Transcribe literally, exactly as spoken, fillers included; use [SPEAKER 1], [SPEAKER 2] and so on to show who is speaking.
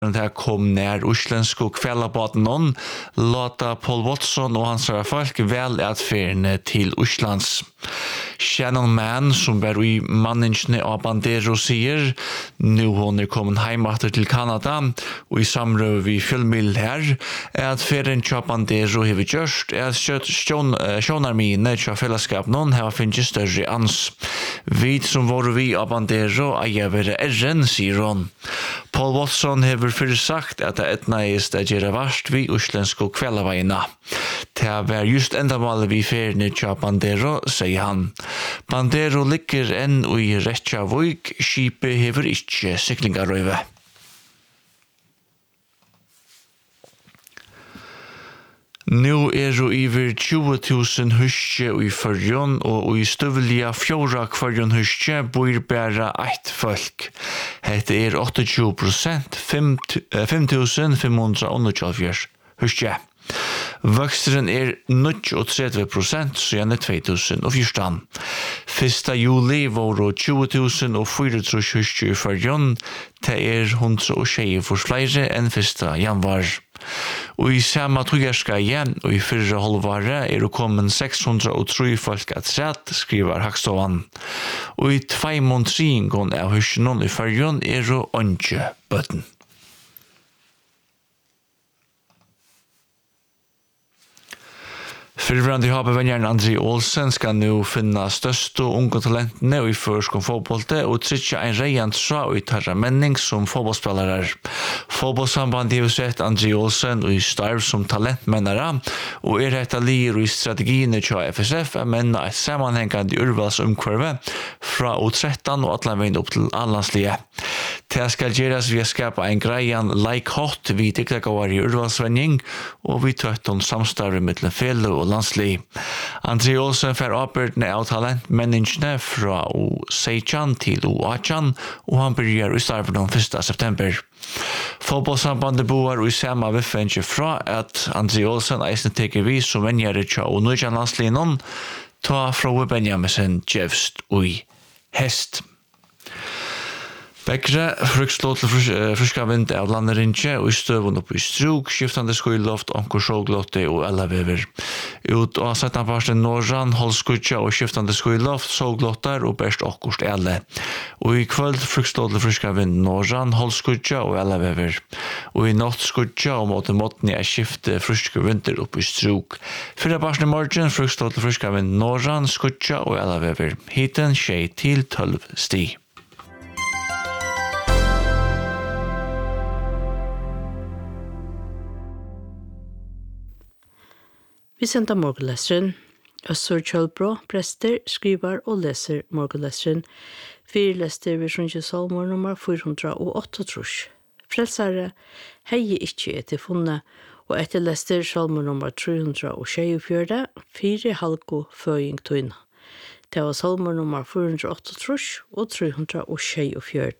[SPEAKER 1] Det kom nær uslensk og kvellabaten nån, låta Paul Watson og hans folk vel atferdende til Uslands. Shannon Mann, som var i manningsne av Bandero, sier, nå hun er kommet heimater til Kanada, og i samrøv vi filmmil her, er at ferien til Bandero har vi gjørst, er at sjånarmine til fellesskap noen har finnet større ans. Vi som var vi av Bandero, er være erren, sier hun. Paul Watson har fyrir sagt at det etnaist er gjøre varst vi uslensk og kvellaveiene. Det var just endamålet vi feriene til Bandero, sier han. Bandero ligger enn i Reykjavik, skipet hever ikke siklingarøyve. Nå er det over tjue tusen huske i Førjøen, og i støvelige fjorda kvarjon huske bor bare ett folk. Hette er tjueåtte prosent, fem tusen fem hundre tjueåtte huske. Vøksteren er trettio prosent, så gjerne to tusen fjorten. Første juli var det tjue tusen fire hundre huske i Førjøen, det er hundre og tjue for flere enn første januar. Og i samme togjerskaie, og i fyrre halvåret, er det kommet seks hundre og tre folk at rett, skriver Hakstovan. Og i tvei måneder av husen i Førjøen er det ikke bøtten. Fyrvrande habevenjeren André Olsen skal nå finne største og unge talentene i førsk om fotbollte og trykke en reiant fra og tarra menning som fotbollspillere. Fotbollssambandet har sett André Olsen og i starv som talentmennere og er et allier i strategiene til F S F er menna et sammenhengende urvalsomkvarve fra U tretten og atlanveien opp til Allandslige. Det skal gjøres ved å skape en greian like hot vid tikkleggavar i urvalsvenning og vi tøtt om samstarve mellom fele og landslig. André Olsen får oppbyrdende av talentmenningene fra U seksten til U atten, og han begynner i starten den første september. Fotbollssambandet boar og i samme viffenje fra at André Olsen eisen teker vi som vengjere til U nitton landslig noen, ta fra U Benjaminsen Gjevst og i hest. Bekre, frukslå til friska vind av landerinje og i støvun opp i struk, skiftande skoiloft, onkur sjåglotte og ellavever. Ut av settanparsten Norran, holdskutja og skiftande skoiloft, sjåglottar og berst okkurst elle. Og i kvöld frukslå til friska vind Norran, holdskutja og ellavever. Og i natt skutja og måte måten er skifte friska vinter opp i struk. Fyra parsten morgen frukslå til friska vind Norran, skutja og ellavever. Hiten tjei til tolv sti.
[SPEAKER 2] Vi sender morgenleseren. Øssur Kjølbro, prester, skriver og leser morgenleseren. Fire lester vi sjunge salmer nummer fire hundre og åtte trus. Frelsare, hei ikkje etter funnet, og etter lester salmer nummer tre hundre og tjuefjørde, fire halko føying tøyna. Det var salmer nummer fire hundre og åtte trus og tre hundre og tjuefjørde.